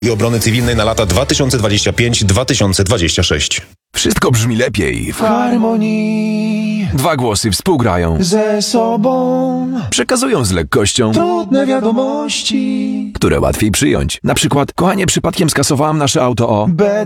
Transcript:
i obrony cywilnej na lata 2025-2026. Wszystko brzmi lepiej. W harmonii 2 głosy współgrają. ze sobą Przekazują z lekkością, trudne wiadomości. które łatwiej przyjąć. Na przykład, kochanie, przypadkiem skasowałam nasze auto o...